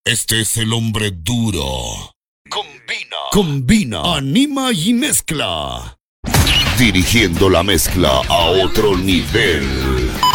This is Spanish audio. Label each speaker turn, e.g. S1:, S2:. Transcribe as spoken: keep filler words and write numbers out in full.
S1: Este es el hombre duro. Combina. Combina. Anima y mezcla. Dirigiendo la mezcla a otro nivel.